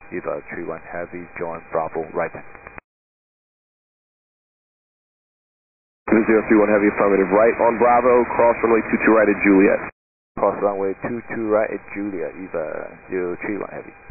Eva 31 Heavy, join Bravo right. 2031 Heavy, affirmative, right on Bravo, cross runway 22 right at Juliet. Cross runway 22 right at Juliet, Eva 031 Heavy.